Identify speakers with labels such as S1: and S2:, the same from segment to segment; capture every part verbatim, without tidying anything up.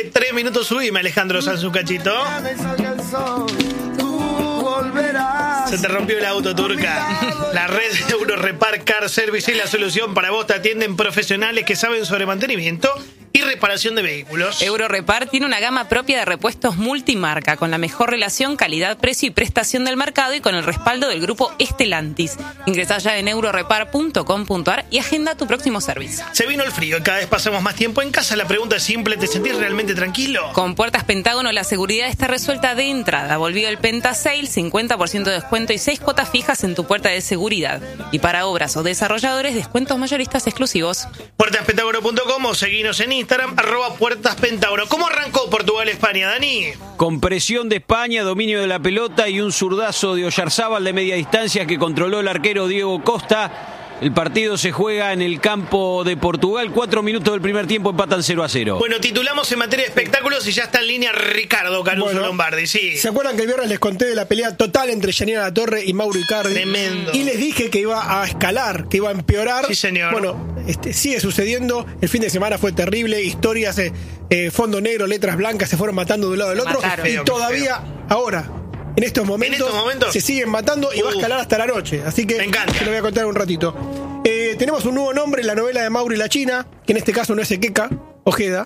S1: nueve, tres minutos, subime, Alejandro Sanz, un cachito. Se te rompió el auto, Turca. La red Eurorepar Car Service es la solución para vos. Te atienden profesionales que saben sobre mantenimiento y reparación de vehículos.
S2: Eurorepar tiene una gama propia de repuestos multimarca, con la mejor relación calidad, precio y prestación del mercado y con el respaldo del grupo Estelantis. Ingresá ya en eurorepar punto com punto ar y agenda tu próximo servicio.
S1: Se vino el frío y cada vez pasamos más tiempo en casa. La pregunta es simple: ¿te sentís realmente tranquilo?
S2: Con Puertas Pentágono la seguridad está resuelta de entrada. Volvió el Penta Sale, cincuenta por ciento de descuento y seis cuotas fijas en tu puerta de seguridad. Y para obras o desarrolladores, descuentos mayoristas exclusivos.
S1: puertas pentágono punto com o seguinos en Instagram, arroba Puertas Pentágono. ¿Cómo arrancó Portugal-España, Dani?
S3: Con presión de España, dominio de la pelota y un zurdazo de Oyarzábal de media distancia que controló el arquero Diego Costa. El partido se juega en el campo de Portugal. Cuatro minutos del primer tiempo, empatan cero a cero.
S1: Bueno, titulamos en materia de espectáculos y ya está en línea Ricardo Caruso bueno, Lombardi, sí.
S4: ¿Se acuerdan que el viernes les conté de la pelea total entre Yanina Latorre y Mauro Icardi?
S1: Tremendo.
S4: Y les dije que iba a escalar, que iba a empeorar.
S1: Sí, señor.
S4: Bueno, este, sigue sucediendo. El fin de semana fue terrible. Historias, eh, eh, fondo negro, letras blancas, se fueron matando de un lado del otro.
S2: Mataron.
S4: Y
S1: Feo,
S4: todavía, ahora... En estos, momentos,
S1: ¿En estos momentos?
S4: se siguen matando y uh, va a escalar hasta la noche. Así que
S1: me encanta.
S4: te lo voy a contar un ratito. Eh, tenemos un nuevo nombre en la novela de Mauro y la China, que en este caso no es Ekeka Ojeda.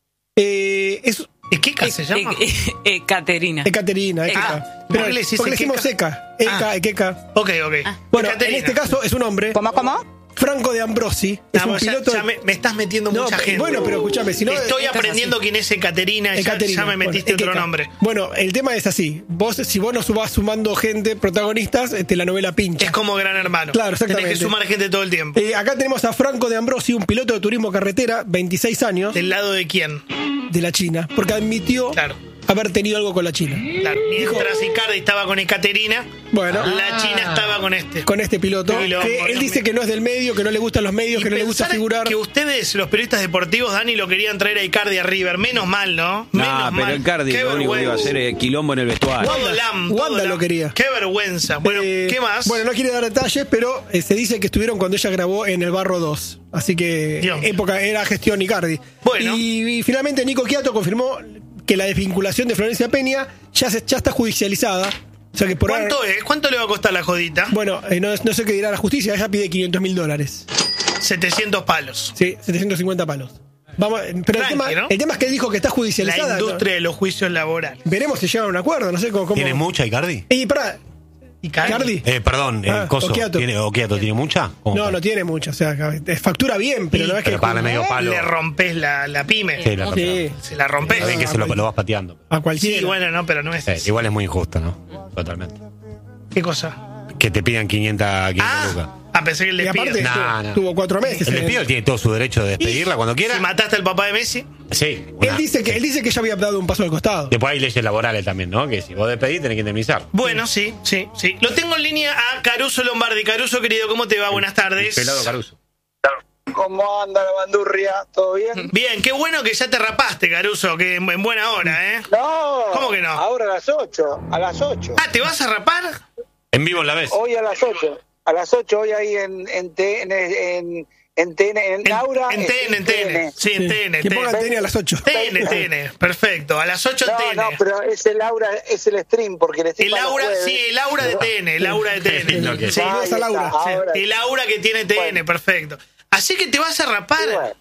S4: Eh, es
S1: ¿Ekeka se llama?
S2: Ekaterina.
S4: Ekaterina, Ekeka.
S1: Ah,
S4: Pero
S1: ¿por qué le decís
S4: porque le decimos Eka. Eka,
S1: Ah.
S4: Ekeka.
S1: Ok, ok.
S2: Ah.
S4: Bueno,
S1: Ekaterina.
S4: en este caso es un hombre.
S2: ¿Cómo, cómo?
S4: Franco de Ambrosi. Es
S1: Ah,
S4: un
S1: vos ya-
S4: piloto.
S1: ya me, me estás metiendo
S4: No,
S1: mucha
S4: pero-
S1: gente.
S4: bueno, pero escúchame, si no-
S1: Estoy
S4: Esto es
S1: aprendiendo
S4: así.
S1: quién es Ekaterina, ya,
S4: Ekaterina.
S1: ya me metiste
S4: Bueno,
S1: otro
S4: Ekeka.
S1: nombre.
S4: Bueno, el tema es así. Vos, si vos no vas sumando gente, protagonistas, este, la novela pincha.
S1: Es como Gran Hermano.
S4: Claro, exactamente.
S1: Tenés que sumar gente todo el tiempo.
S4: Eh, acá tenemos a Franco de Ambrosi, un piloto de turismo carretera, veintiséis años,
S1: ¿Del lado de quién?
S4: de la China, porque admitió
S1: Claro.
S4: haber tenido algo con la China.
S1: Claro. Mientras Icardi estaba con Ekaterina,
S4: Bueno,
S1: la China estaba con este.
S4: con este piloto,
S1: Qué quilombo,
S4: que él
S1: Dios
S4: dice
S1: mío.
S4: que no es del medio, que no le gustan los medios,
S1: Y
S4: que no le gusta
S1: pensar
S4: figurar.
S1: que ustedes, los periodistas deportivos, Dani, lo querían traer a Icardi a River. Menos mal, ¿no? Menos
S3: No, pero
S1: mal.
S3: el Cardi
S1: Qué
S3: lo único que iba a
S1: vergüenza.
S3: hacer es quilombo en el vestuario.
S1: Todo
S4: Wanda-
S1: lam, todo
S4: Wanda
S1: lam.
S4: lo quería.
S1: Qué vergüenza. Bueno,
S4: Eh,
S1: ¿qué más?
S4: Bueno, no quiere dar detalles, pero eh, se dice que estuvieron cuando ella grabó en el Barro dos. Así que
S1: Dios mío.
S4: época era gestión Icardi.
S1: Bueno.
S4: Y, y finalmente Nico Quiato confirmó que la desvinculación de Florencia Peña ya, se, ya está judicializada. O sea que por ahora-
S1: ¿Cuánto es? ¿Cuánto le va a costar la jodita?
S4: Bueno, eh, no, no sé qué dirá la justicia, ella pide quinientos mil dólares.
S1: setecientos palos.
S4: Sí, setecientos cincuenta palos. Vamos, pero
S1: Tranqui,
S4: el, tema,
S1: ¿no?
S4: el tema es que él dijo que está
S1: La
S4: judicializada.
S1: industria de los juicios laborales.
S4: ¿no? Veremos si llegan a un acuerdo, no sé cómo. cómo...
S5: ¿Tiene mucha Icardi?
S4: Y pará,
S1: Icardi.
S4: Icardi.
S5: Eh, perdón,
S4: Ah,
S5: el coso.
S4: Okiato.
S5: ¿Tiene, Okiato, ¿tiene mucha? ¿Cómo?
S4: No, no tiene mucho, o sea, factura bien, pero
S1: Y-
S4: no es que
S5: pero paga medio palo.
S1: Le rompes la, la pyme.
S5: Sí, la
S4: Sí,
S5: rompí.
S1: Se la rompes.
S5: Está bien que se lo, lo vas pateando.
S4: a cualquiera.
S1: Sí, bueno, no, pero no es.
S5: Eh, igual es muy injusto, ¿no? Totalmente.
S1: ¿Qué cosa?
S5: Que te pidan quinientas, quinientas lucas.
S1: Ah, ah, pensé que el
S4: Y
S1: despido.
S4: aparte
S5: No,
S4: tuvo,
S5: no.
S4: tuvo cuatro meses.
S5: El
S4: eh.
S5: despido tiene todo su derecho de despedirla cuando quiera.
S1: Si mataste al papá de Messi.
S5: Sí.
S4: Él
S5: una-
S4: dice que él dice que ya había dado un paso al costado.
S5: Después hay leyes laborales también, ¿no? Que si vos despedís tenés que indemnizar.
S1: Bueno, sí, sí, sí. Lo tengo en línea a Caruso Lombardi. Caruso, querido, ¿cómo te va? Buenas tardes.
S5: Pelado Caruso.
S6: ¿Cómo anda la bandurria? ¿Todo bien?
S1: Bien, qué bueno que ya te rapaste, Caruso, que en en buena hora, ¿eh?
S6: No.
S1: ¿Cómo que no?
S6: Ahora a las ocho. A las ocho.
S1: Ah, ¿te vas a rapar?
S5: En vivo en la vez.
S6: Hoy a las ocho. A las ocho hoy ahí en en T N, en en T N, en Laura.
S1: En T N, en T N. Sí, en T N.
S4: Que pongan T N a las ocho.
S1: T N, T N. Perfecto. A las ocho en T N.
S6: No, no, pero es el Laura, es el stream, porque el stream
S1: El
S6: va los
S1: Laura,
S6: jueves.
S1: sí, el Laura de T N, el Laura de T N.
S5: Lo que-
S1: Sí,
S4: Ah, esa Laura.
S6: está,
S1: sí.
S6: ahora-
S1: El Laura que tiene T N,
S6: Bueno.
S1: perfecto. Así que te vas a rapar.
S6: Y bueno.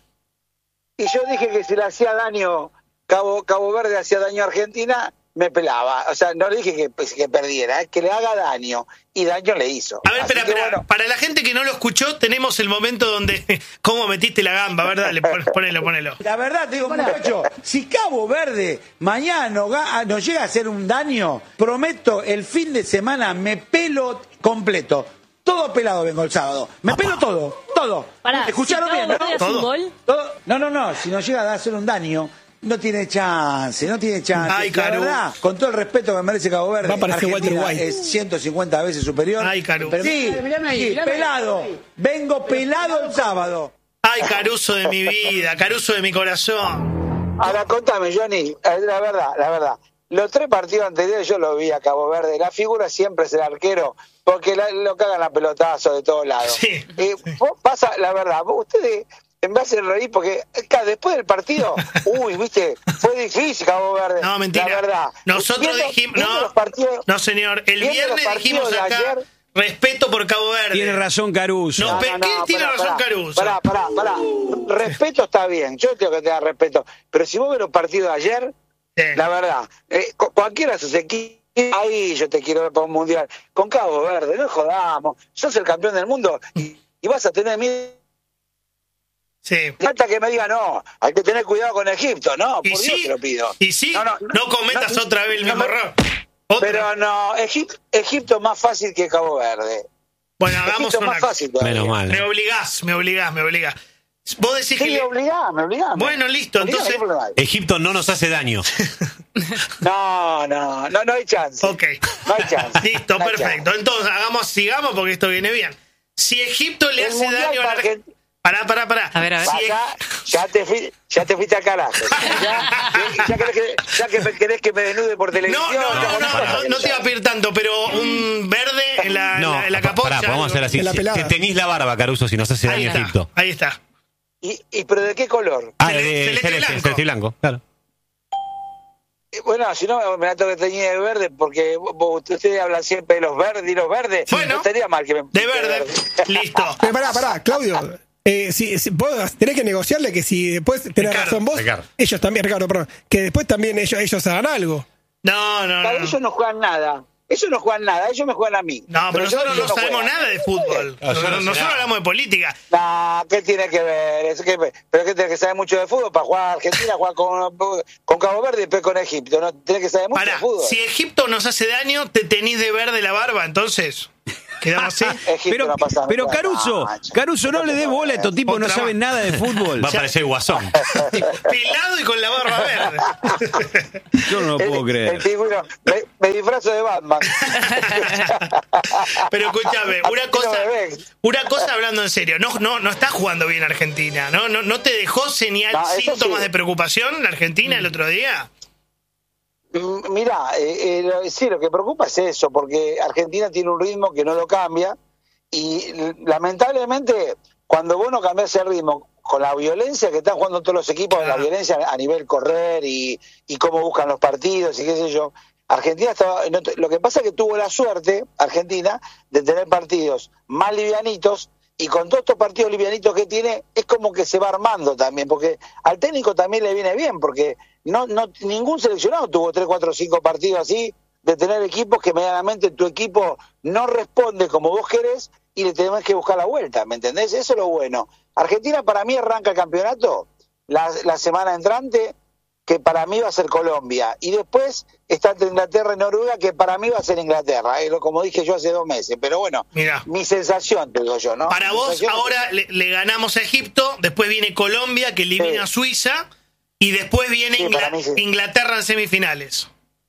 S6: Y yo dije que si le hacía daño Cabo Cabo Verde, hacía daño a Argentina, me pelaba. O sea, no le dije que, pues, que perdiera, es que le haga daño. Y daño le hizo.
S1: A ver,
S6: Así
S1: espera,
S6: que,
S1: espera.
S6: bueno,
S1: Para la gente que no lo escuchó, tenemos el momento donde. ¿Cómo metiste la gamba? ¿Verdad? Dale, pon- ponelo, ponelo.
S7: La verdad, te digo, muchacho, si Cabo Verde mañana nos, ga- nos llega a hacer un daño, prometo, el fin de semana me pelo completo. Todo pelado vengo el sábado. Me pelo todo, todo.
S8: Pará,
S7: ¿Escucharon
S8: si
S7: bien,
S8: Cabo
S7: no?
S8: Verde hace un
S1: Todo.
S8: gol,
S7: Todo- No, no, no. Si nos llega a hacer un daño, no tiene chance, no tiene chance.
S1: Ay,
S7: La
S1: Caru.
S7: verdad, con todo el respeto que merece Cabo Verde,
S4: Va a aparecer
S7: Argentina
S4: Walter White.
S7: es ciento cincuenta veces superior.
S1: Ay, Caru.
S7: Pero sí,
S8: Mirame ahí,
S7: sí,
S8: mirame ahí.
S7: pelado. Vengo pelado el sábado.
S1: Ay, Caruso de mi vida, Caruso de mi corazón.
S6: ahora contame, Johnny, eh, la verdad, la verdad. Los tres partidos anteriores yo lo vi a Cabo Verde. La figura siempre es el arquero, porque la- lo cagan a pelotazo de todos lados.
S1: Sí,
S6: Eh,
S1: sí.
S6: vos pasa, la verdad, vos- ustedes me hace reír porque claro, después del partido, uy, viste, fue difícil Cabo Verde.
S1: No, mentira.
S6: La verdad.
S1: Nosotros
S6: Viendo-
S1: dijimos,
S6: viendo
S1: no,
S6: los partidos-
S1: no señor, el
S6: viendo
S1: viernes
S6: los
S1: dijimos
S6: partidos de
S1: acá,
S6: ayer-
S1: respeto por Cabo Verde.
S3: Tiene razón Caruso.
S1: No, pe- ¿qué tiene
S6: pará,
S1: razón
S6: pará,
S1: Caruso?
S6: Pará, pará, pará. Respeto está bien, yo tengo que tener respeto. Pero si vos ves los partidos de ayer,
S1: Sí.
S6: la verdad, eh, cu- cualquiera de sus equipos, ahí yo te quiero ver para un mundial. Con Cabo Verde, no jodamos. Sos el campeón del mundo y, y vas a tener miedo.
S1: Sí.
S6: Falta que me diga, no, hay que tener cuidado con Egipto, no,
S1: Y
S6: por
S1: sí,
S6: Dios te lo pido.
S1: y sí, no, cometas
S6: no,
S1: otra vez el
S6: no
S1: mismo
S6: me-
S1: error. Otra.
S6: Pero no, Egip- Egipto es más fácil que Cabo Verde.
S1: Bueno, hagamos
S6: Egipto es
S1: una
S6: más fácil todavía.
S5: Menos mal.
S1: Me obligás, me obligás, me obligás. Vos decís que...
S6: Sí,
S1: le-
S6: obligame, obligame.
S1: Bueno, listo,
S6: Obligame,
S1: entonces-
S6: ¿qué problema hay?
S5: Egipto no nos hace daño.
S6: No, no, no, no hay chance.
S1: Ok.
S6: No hay chance.
S1: Listo,
S6: No hay
S1: perfecto.
S6: chance.
S1: Entonces, hagamos, sigamos porque esto viene bien. Si Egipto le
S6: El
S1: hace
S6: Mundial
S1: daño a la
S6: para
S1: Argentina...
S6: Argent-
S1: Pará, pará, pará.
S2: A ver, a ver.
S1: Si
S6: Acá, ya te, fui- ya te fuiste a carajo. Ya, ya, querés que, ya que me querés que me desnude por televisión.
S1: No, no, no,
S6: ya,
S1: no, no,
S6: ya,
S1: no te iba a pedir tanto, pero un verde en la, en
S5: No,
S1: la, en la
S5: pa-
S1: capocha.
S5: pará, podemos hacer así.
S4: En la pelada.
S5: Te tenís la barba, Caruso, si nos hace
S1: Ahí
S5: daño
S1: está,
S5: Egipto.
S1: ahí está.
S6: ¿Y, ¿Y pero de qué color?
S5: Ah,
S1: Cele-
S5: de
S1: celeste y
S5: celeste,
S1: blanco.
S5: celeste y blanco, claro.
S6: Eh, Bueno, si no, me la tengo que teñir de verde porque vos- ustedes hablan siempre de los verdes y los verdes.
S1: Bueno,
S6: no estaría mal que me
S1: De verde. Listo.
S4: Pero pará, pará, Claudio. Eh, si, si, vos tenés que negociarle que si después tenés
S1: Ricardo,
S4: razón vos,
S5: Ricardo.
S4: ellos también, Ricardo, perdón, que después también ellos, ellos hagan algo.
S1: No, no,
S6: Claro,
S1: no.
S6: ellos no juegan nada. Ellos no juegan nada, ellos me juegan a mí.
S1: No, pero
S6: yo-
S1: nosotros
S6: ellos
S1: no sabemos
S6: juegan.
S1: nada de fútbol.
S5: Ah, yo no sé
S1: Nosotros
S5: nada.
S1: hablamos de política.
S6: No, ¿qué tiene que ver? Es que, pero que tiene que saber mucho de fútbol para jugar a Argentina, jugar con, con Cabo Verde y después con Egipto. No tiene que saber mucho
S1: Pará,
S6: de fútbol.
S1: si Egipto nos hace daño, te tenís de verde la barba, entonces. ¿Quedamos así?
S6: Egipto
S3: Pero,
S6: no pasa
S3: pero
S6: nada.
S3: Caruso,
S6: Macho.
S3: Caruso, no le dé bola a estos tipos, no
S1: Otra
S3: saben
S1: más.
S3: nada de fútbol.
S5: Va a parecer guasón.
S1: Pelado y con la barba verde.
S3: Yo no lo puedo
S6: El
S3: creer.
S6: pingüino, me, me disfrazo de Batman.
S1: Pero escúchame, una
S6: No
S1: cosa,
S6: me ven.
S1: una cosa hablando en serio, no, no, no está jugando bien Argentina, ¿no? ¿No, no te dejó señal,
S6: No, eso
S1: síntomas
S6: sí.
S1: de preocupación la Argentina el otro día?
S6: Mm, Mirá, eh, eh, lo- sí, lo que preocupa es eso, porque Argentina tiene un ritmo que no lo cambia y l- lamentablemente cuando vos no cambiás el ritmo con la violencia que están jugando todos los equipos, la
S1: Claro.
S6: violencia a nivel correr y, y cómo buscan los partidos y qué sé yo, Argentina estaba, no te- lo que pasa es que tuvo la suerte, Argentina, de tener partidos más livianitos y con todos estos partidos livianitos que tiene, es como que se va armando también, porque al técnico también le viene bien, porque no, no ningún seleccionado tuvo tres, cuatro, cinco partidos así, de tener equipos que medianamente tu equipo no responde como vos querés y le tenés que buscar la vuelta, ¿me entendés? Eso es lo bueno. Argentina para mí arranca el campeonato la, la semana entrante, que para mí va a ser Colombia, y después está entre Inglaterra y Noruega, que para mí va a ser Inglaterra, eh, como dije yo hace dos meses, pero bueno,
S1: Mirá.
S6: mi sensación, te digo yo, ¿no?
S1: Para
S6: Mi
S1: vos,
S6: sensación es
S1: ahora le, le ganamos a Egipto, después viene Colombia, que elimina
S6: Sí.
S1: a Suiza, y después viene
S6: Sí,
S1: Ingla-
S6: para mí sí.
S1: Inglaterra en semifinales.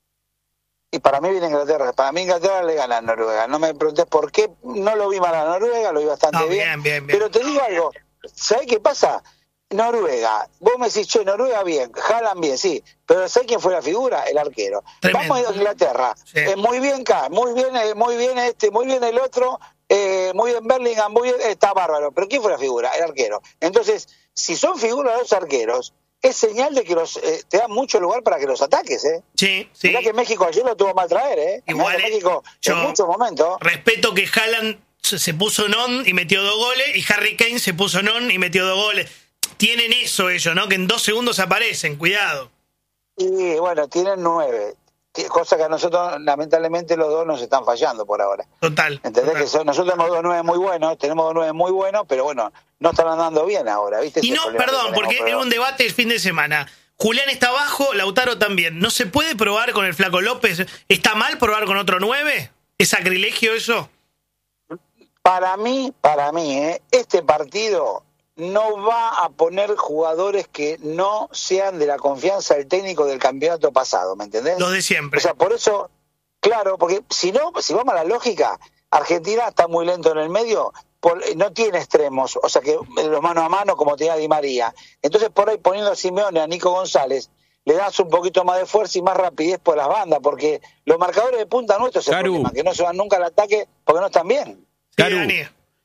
S6: Y para mí viene Inglaterra. Para mí Inglaterra le gana a Noruega. No me preguntes por qué. No lo vi mal a Noruega, lo vi bastante
S1: No,
S6: bien.
S1: bien, bien, bien.
S6: Pero te digo algo. ¿Sabés qué pasa? Noruega. Vos me decís, che, Noruega bien, Haaland bien, sí. Pero ¿sabés quién fue la figura? El arquero.
S1: Tremendo.
S6: Vamos a Inglaterra.
S1: Sí.
S6: Eh, muy bien acá, muy bien, eh, muy bien este, muy bien el otro, eh, muy bien Bellingham, muy bien, está bárbaro. Pero ¿quién fue la figura? El arquero. Entonces, si son figuras los arqueros, es señal de que los eh, te dan mucho lugar para que los ataques, ¿eh?
S1: Sí, sí.
S6: Mirá que México ayer lo tuvo mal traer, ¿eh?
S1: Igual,
S6: Mirá que
S1: eh,
S6: México
S1: yo-
S6: en muchos momentos.
S1: Respeto que Haaland se se puso non y metió dos goles, y Harry Kane se puso non y metió dos goles. Tienen eso ellos, ¿no? Que en dos segundos aparecen, cuidado.
S6: Y bueno, tienen nueve. Que- Cosa que a nosotros, lamentablemente, los dos nos están fallando por ahora.
S1: Total.
S6: ¿Entendés?
S1: total.
S6: Que son- nosotros tenemos dos nueve muy buenos, tenemos dos nueve muy buenos, pero bueno, no están andando bien ahora, ¿viste?
S1: Y
S6: Ese es
S1: no,
S6: el problema
S1: perdón,
S6: que
S1: porque
S6: tenemos,
S1: en
S6: pero-
S1: un debate el fin de semana. Julián está abajo, Lautaro también. ¿No se puede probar con el Flaco López? ¿Está mal probar con otro nueve? ¿Es sacrilegio eso?
S6: Para mí, para mí, ¿eh? este partido no va a poner jugadores que no sean de la confianza del técnico del campeonato pasado, ¿me entendés?
S1: Los de siempre.
S6: O sea, por eso, claro, porque si no, si vamos a la lógica, Argentina está muy lento en el medio, por- no tiene extremos, o sea que los mano a mano como tenía Di María. Entonces por ahí poniendo a Simeone, a Nico González, le das un poquito más de fuerza y más rapidez por las bandas, porque los marcadores de punta nuestros es el
S3: Caru.
S6: problema, que no se van nunca al ataque porque no están bien.
S1: Sí,
S3: Caru,
S1: Dani.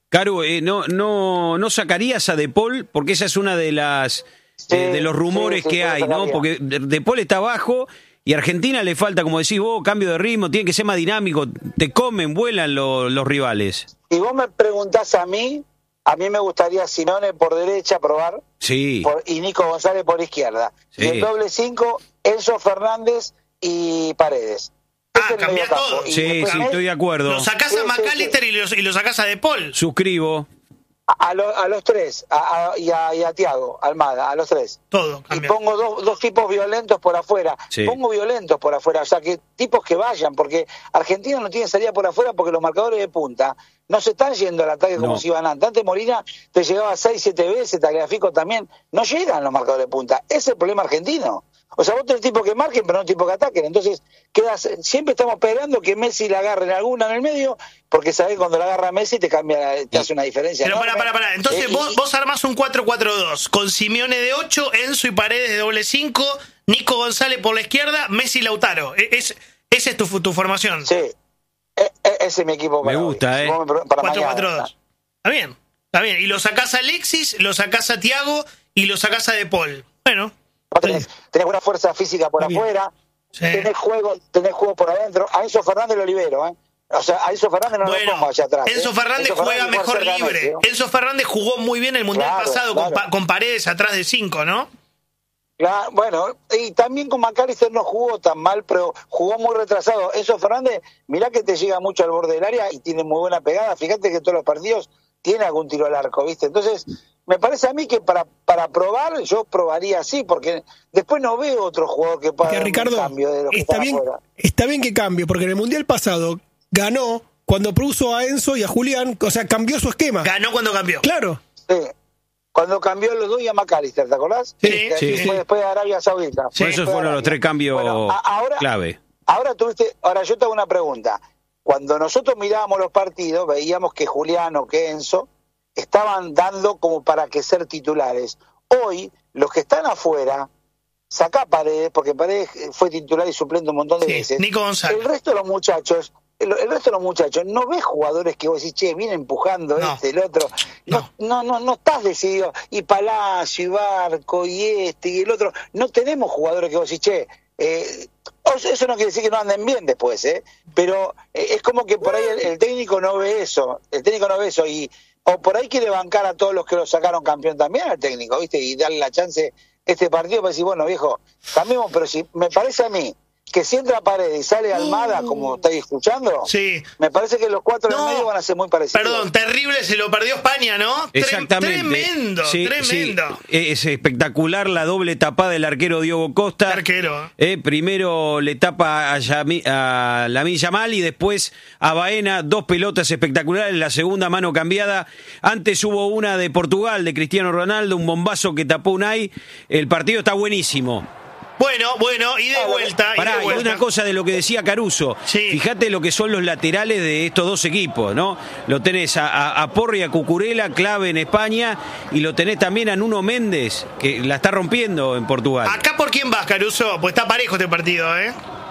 S3: Caru, eh, no, no, no sacarías a De Paul, porque esa es una de las
S6: Sí,
S3: eh, de los rumores
S6: sí, sí,
S3: que
S6: sí,
S3: hay, ¿no?
S6: sacaría.
S3: Porque De De Paul está abajo y a Argentina le falta, como decís vos, cambio de ritmo, tiene que ser más dinámico, te comen, vuelan lo- los rivales.
S6: Si vos me preguntás a mí, a mí me gustaría Sinone por derecha probar
S3: Sí,
S6: por- y Nico González por izquierda.
S3: Sí.
S6: Y el doble cinco, Enzo Fernández y Paredes.
S1: Ah,
S6: Ese es el
S1: cambia
S6: mediocampo.
S1: todo.
S6: Y
S3: sí,
S6: después
S3: sí,
S6: tenés
S3: estoy de acuerdo.
S1: Lo sacás
S6: Sí,
S1: a
S6: sí,
S1: McAllister y lo, y lo sacás a De Paul.
S3: Suscribo.
S6: A, a lo- a los tres, a, a- y a, y a Tiago Almada, a los tres.
S1: Todo
S6: Y
S1: cambia.
S6: pongo dos, dos tipos violentos por afuera.
S3: Sí.
S6: Pongo violentos por afuera, o sea, que tipos que vayan, porque Argentina no tiene salida por afuera porque los marcadores de punta no se están yendo al ataque como
S3: No.
S6: si iban antes. Antes Molina te llegaba seis, siete veces, Tagliafico también. No llegan los marcadores de punta. Ese es el problema argentino. O sea, vos tenés tipos que marquen, pero no tipos que ataquen. Entonces, quedas, siempre estamos esperando que Messi la agarre en alguna en el medio, porque sabés cuando la agarra Messi te cambia, te hace una diferencia.
S1: Pero para,
S6: enorme.
S1: para, para. Entonces
S6: Eh,
S1: vos,
S6: y-
S1: vos armás un cuatro cuatro dos con Simeone de ocho, Enzo y Paredes de doble cinco, Nico González por la izquierda, Messi Lautaro. E- Es, esa es tu, fu- tu formación.
S6: Sí, E- e- ese es mi equipo
S3: Me
S6: para hoy.
S3: gusta,
S6: Si
S3: eh.
S6: vos me pregun- para
S1: cuatro cuatro
S6: mañana.
S1: dos. Está bien, está bien. Y lo sacás a Alexis, lo sacás a Tiago y lo sacás a De Paul. Bueno.
S6: Vos tenés, tenés buena fuerza física por
S1: Está bien.
S6: afuera,
S1: Sí.
S6: tenés juego, tenés juego por adentro. A Enzo Fernández lo libero, ¿eh? O sea, a Enzo Fernández no lo
S1: Bueno,
S6: pongo allá atrás.
S1: Enzo
S6: ¿eh?
S1: Fernández
S6: Enzo
S1: juega
S6: Fernández
S1: mejor
S6: cerca de
S1: libre.
S6: Messi, ¿no?
S1: Enzo Fernández jugó muy bien el Mundial
S6: Claro,
S1: pasado con,
S6: claro.
S1: pa- con Paredes atrás de cinco, ¿no?
S6: Claro, bueno, y también con McAllister no jugó tan mal, pero jugó muy retrasado. Enzo Fernández, mirá que te llega mucho al borde del área y tiene muy buena pegada. Fíjate que todos los partidos tiene algún tiro al arco, ¿viste? Entonces, me parece a mí que para para probar, yo probaría así, porque después no veo otro jugador que pueda
S4: Que
S6: dar un
S4: Ricardo,
S6: cambio de lo que
S4: está
S6: están
S4: bien,
S6: afuera.
S4: está bien que cambie, porque en el Mundial pasado ganó cuando puso a Enzo y a Julián, o sea, cambió su esquema.
S1: Ganó cuando cambió.
S4: Claro.
S6: Sí. Cuando cambió los dos y a McAllister, ¿te acordás?
S1: Sí,
S6: Que
S3: sí,
S6: fue
S3: sí.
S6: después de Arabia Saudita.
S3: Por
S6: Fue
S3: eso
S6: después de
S3: fueron los
S6: Arabia.
S3: tres cambios
S6: Bueno, a- ahora,
S3: clave.
S6: Ahora tuviste, ahora yo te hago una pregunta. Cuando nosotros mirábamos los partidos, veíamos que Julián o que Enzo estaban dando como para que ser titulares. Hoy, los que están afuera, sacá Paredes, porque Paredes fue titular y suplente un montón de
S1: Sí,
S6: veces.
S1: Nico González.
S6: El resto de los muchachos, el, el resto de los muchachos, no ves jugadores que vos decís, che, viene empujando
S1: No.
S6: este, el otro. No, no, no, no estás decidido. Y Palacio, y Barco, y este, y el otro. No tenemos jugadores que vos decís, che, eh, o sea, eso no quiere decir que no anden bien después, ¿eh? Pero eh, es como que por ahí el, el técnico no ve eso. El técnico no ve eso. Y o por ahí quiere bancar a todos los que lo sacaron campeón también al técnico, ¿viste? Y darle la chance este partido para decir, bueno, viejo, cambiemos, pero si me parece a mí que si entra Paredes y sale Almada, como estáis escuchando,
S1: Sí.
S6: me parece que los cuatro
S1: No,
S6: en medio van a ser muy parecidos.
S1: Perdón, terrible, se lo perdió España, ¿no? Tre-
S3: Exactamente.
S1: Tremendo,
S3: Sí,
S1: tremendo.
S3: sí. Es espectacular la doble tapada del arquero Diogo Costa.
S1: Arquero.
S3: Eh, primero le tapa a, Yami, a Lamine Yamal y después a Baena, dos pelotas espectaculares, la segunda mano cambiada. Antes hubo una de Portugal, de Cristiano Ronaldo, un bombazo que tapó Unai. El partido está buenísimo.
S1: Bueno, bueno, y de vuelta, y
S3: Pará,
S1: de
S3: y
S1: vuelta.
S3: una cosa de lo que decía Caruso.
S1: Sí.
S3: Fíjate lo que son los laterales de estos dos equipos, ¿no? Lo tenés a, a, a Porri y a Cucurella, clave en España, y lo tenés también a Nuno Méndez, que la está rompiendo en Portugal.
S1: ¿Acá por quién vas, Caruso? Pues está parejo este partido, ¿eh?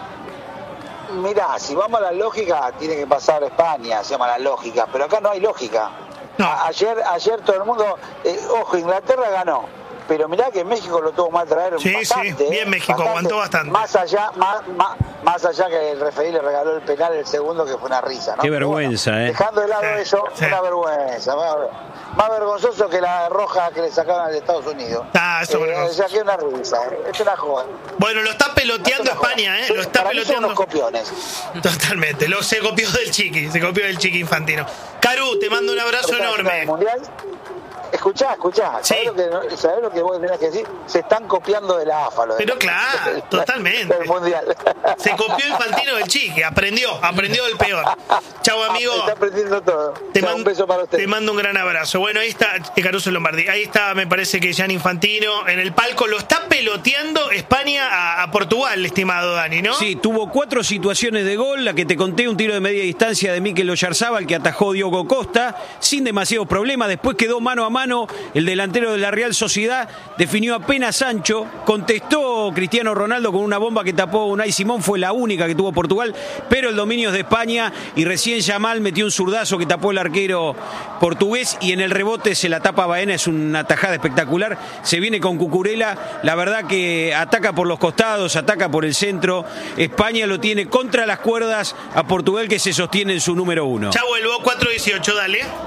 S6: Mirá, si vamos a la lógica, tiene que pasar España, se llama la lógica, pero acá no hay lógica.
S1: No.
S6: A- Ayer, ayer todo el mundo, eh, ojo, Inglaterra ganó, pero mirá que México lo tuvo mal traer
S1: Sí,
S6: bastante.
S1: sí, bien
S6: eh,
S1: México, aguantó bastante.
S6: Más allá, más, más, más allá que el referí le regaló el penal el segundo, que fue una risa, ¿no?
S3: Qué
S6: Pero
S3: vergüenza,
S6: bueno,
S3: eh.
S6: Dejando de lado
S1: Sí,
S6: eso,
S1: sí.
S6: una vergüenza. Más, más vergonzoso que la roja que le sacaban de Estados Unidos.
S1: Ah, eso es
S6: eh,
S1: vergonzoso.
S6: ya que es una risa, eh, es una joda.
S1: Bueno, lo está peloteando
S6: Es una joda.
S1: España, ¿eh? Lo está
S6: Para mí son
S1: peloteando.
S6: unos copiones.
S1: Totalmente, lo se copió del Chiqui, se copió del Chiqui Infantino. Caru, te mando un abrazo
S6: Esta final del
S1: enorme.
S6: Mundial. Escuchá, escuchá.
S1: Sí.
S6: ¿Sabés, lo que, ¿sabés lo que vos tenés que decir? Se están copiando de la A F A. Lo de
S1: Pero
S6: la-
S1: claro,
S6: del-
S1: totalmente.
S6: Del Mundial.
S1: Se copió Infantino del Chiqui, aprendió, aprendió del peor. Chau, amigo.
S6: Está aprendiendo todo.
S1: Te,
S6: Chao,
S1: man-
S6: un beso para usted.
S1: te mando un gran abrazo. Bueno, ahí está eh, Caruso Lombardi. Ahí está, me parece que Gianni Infantino en el palco. Lo está peloteando España a, a Portugal, estimado Dani, ¿no?
S3: Sí, tuvo cuatro situaciones de gol, la que te conté, un tiro de media distancia de Mikel Oyarzábal que atajó Diogo Costa, sin demasiados problemas, después quedó mano a mano mano, el delantero de la Real Sociedad definió apenas Sancho, contestó Cristiano Ronaldo con una bomba que tapó Unai Simón, fue la única que tuvo Portugal, pero el dominio es de España y recién Yamal metió un zurdazo que tapó el arquero portugués y en el rebote se la tapa Baena, es una tajada espectacular, se viene con Cucurella, la verdad que ataca por los costados, ataca por el centro, España lo tiene contra las cuerdas a Portugal que se sostiene en su número uno.
S1: Ya vuelvo, cuatro dieciocho, dale.